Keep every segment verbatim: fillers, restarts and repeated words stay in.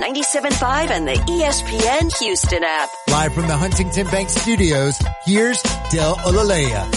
ninety-seven point five and the E S P N Houston app. Live from the Huntington Bank Studios, here's Del Olaleya.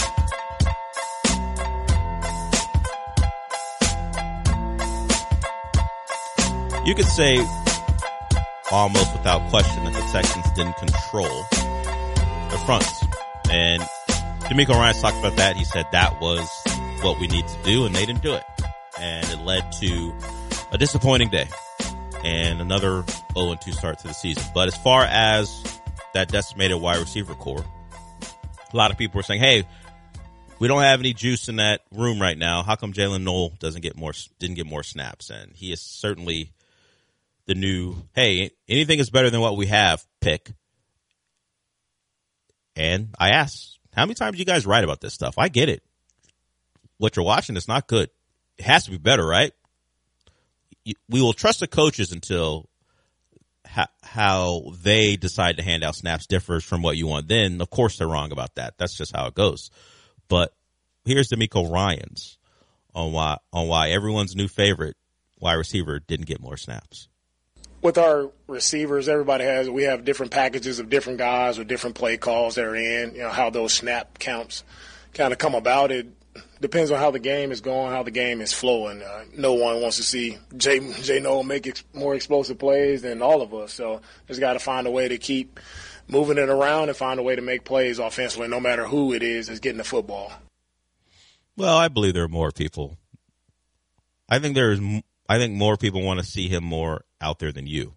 You could say almost without question that the Texans didn't control the fronts. And DeMeco Ryans talked about that. He said that was what we need to do, and they didn't do it. And it led to a disappointing day and another oh and two start to the season. But as far as that decimated wide receiver core, a lot of people were saying, hey, we don't have any juice in that room right now. How come Jalen Noel doesn't get more, didn't get more snaps? And he is certainly the new, hey, anything is better than what we have pick. And I asked, how many times do you guys write about this stuff? I get it. What you're watching is not good. It has to be better, right? We will trust the coaches until ha- how they decide to hand out snaps differs from what you want. Then, of course, they're wrong about that. That's just how it goes. But here's DeMeco Ryans on why on why everyone's new favorite wide receiver didn't get more snaps. With our receivers, everybody has, we have different packages of different guys with different play calls they're in, you know, how those snap counts kind of come about. It depends on how the game is going, how the game is flowing. Uh, no one wants to see Jay, Jay Noel make ex- more explosive plays than all of us. So just got to find a way to keep moving it around and find a way to make plays offensively, no matter who it is that's getting the football. Well, I believe there are more people. I think there's, I think more people want to see him more out there than you.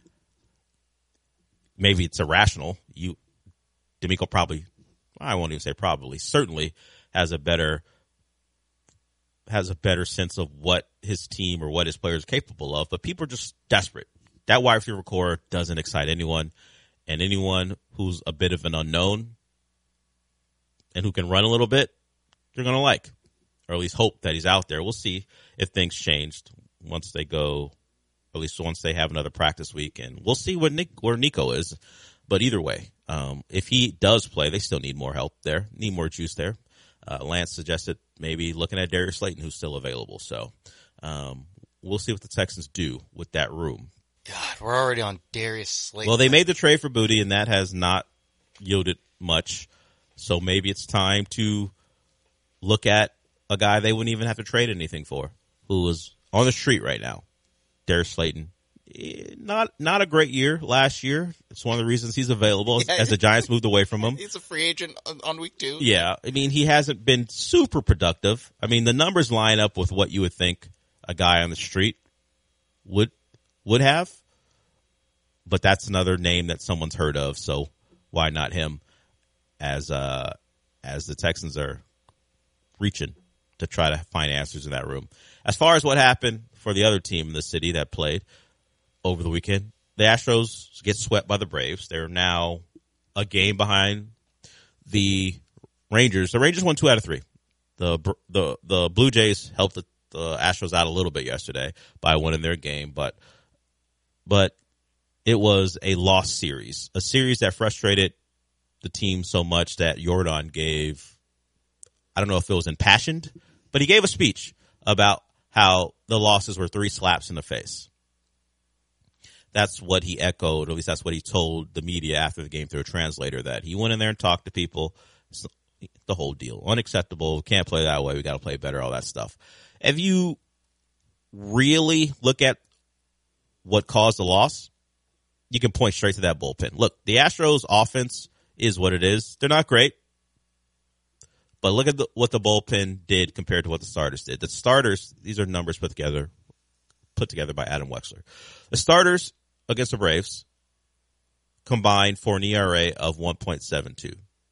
Maybe it's irrational. You, DeMeco probably, I won't even say probably, certainly has a better, has a better sense of what his team or what his players are capable of, but people are just desperate. That wide receiver core doesn't excite anyone, and anyone who's a bit of an unknown and who can run a little bit, they're going to like, or at least hope that he's out there. We'll see if things changed once they go, at least once they have another practice week, and we'll see what Nick, where Nico is. But either way, um, if he does play, they still need more help there, need more juice there. Uh, Lance suggested maybe looking at Darius Slayton, who's still available. So um, we'll see what the Texans do with that room. God, we're already on Darius Slayton. Well, they made the trade for Booty, and that has not yielded much. So maybe it's time to look at a guy they wouldn't even have to trade anything for, who is on the street right now. Darius Slayton. Not not a great year last year. It's one of the reasons he's available yeah. as the Giants moved away from him. He's a free agent on week two. Yeah. I mean, he hasn't been super productive. I mean, the numbers line up with what you would think a guy on the street would would have. But that's another name that someone's heard of, so why not him as uh as the Texans are reaching to try to find answers in that room. As far as what happened for the other team in the city that played over the weekend, the Astros get swept by the Braves. They're now a game behind the Rangers. The Rangers won two out of three. The the the Blue Jays helped the, the Astros out a little bit yesterday by winning their game, but but it was a lost series, a series that frustrated the team so much that Jordan gave, I don't know if it was impassioned, but he gave a speech about how the losses were three slaps in the face. That's what he echoed, or at least that's what he told the media after the game through a translator, that he went in there and talked to people. It's the whole deal. Unacceptable. Can't play that way. We got to play better, all that stuff. If you really look at what caused the loss, you can point straight to that bullpen. Look, the Astros offense is what it is. They're not great. But look at the, what the bullpen did compared to what the starters did. The starters, these are numbers put together, put together by Adam Wexler. The starters against the Braves combined for an E R A of one point seven two.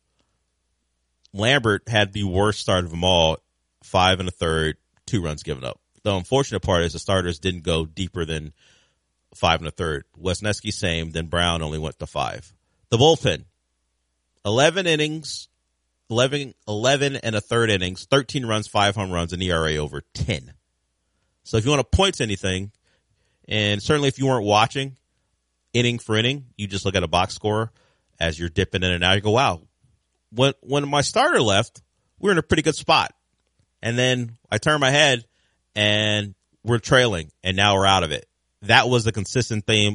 Lambert had the worst start of them all, five and a third, two runs given up. The unfortunate part is the starters didn't go deeper than five and a third. Wesneski same, then Brown only went to five. The bullpen, eleven innings, eleven, eleven and a third innings, thirteen runs, five home runs, and E R A over ten. So if you want to point to anything, and certainly if you weren't watching inning for inning, you just look at a box score as you're dipping in and out. You go, wow, when when my starter left, we were in a pretty good spot. And then I turn my head and we're trailing, and now we're out of it. That was the consistent theme